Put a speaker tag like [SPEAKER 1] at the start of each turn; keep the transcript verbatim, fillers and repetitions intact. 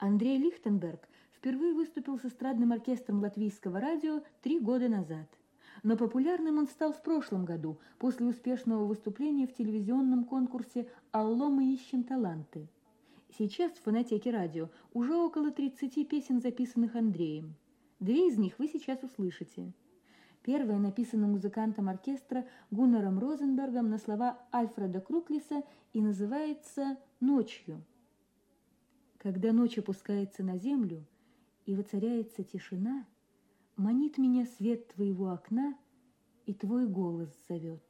[SPEAKER 1] Андрей Лихтенберг впервые выступил с эстрадным оркестром Латвийского радио три года назад. Но популярным он стал в прошлом году, после успешного выступления в телевизионном конкурсе «Алло, мы ищем таланты». Сейчас в фонотеке радио уже около тридцати песен, записанных Андреем. Две из них вы сейчас услышите. Первая написана музыкантом оркестра Гуннаром Розенбергом на слова Альфреда Круклиса и называется «Ночью». Когда ночь опускается на землю и воцаряется тишина, манит меня свет твоего окна, и твой голос зовет.